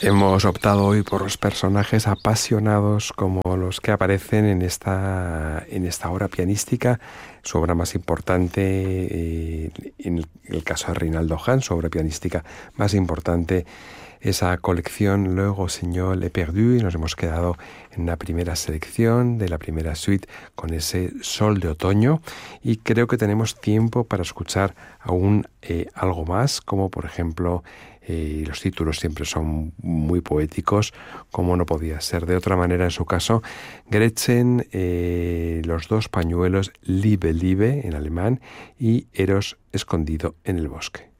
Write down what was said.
Hemos optado hoy por los personajes apasionados como los que aparecen en esta obra pianística, su obra más importante, en el caso de Reinaldo Hahn, su obra pianística más importante, esa colección Luego Signor Le Perdu, y nos hemos quedado en la primera selección de la primera suite con ese Sol de otoño, y creo que tenemos tiempo para escuchar aún algo más, como por ejemplo los títulos siempre son muy poéticos, como no podía ser de otra manera en su caso. Gretchen, Los dos pañuelos, Liebe, Liebe en alemán, y Eros escondido en el bosque.